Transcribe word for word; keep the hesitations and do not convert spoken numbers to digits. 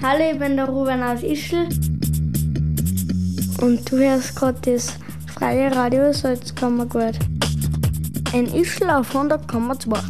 Hallo, ich bin der Ruben aus Ischl. Und du hörst gerade das freie Radio Salzkammergut. In Ischl auf hundert Komma zwei.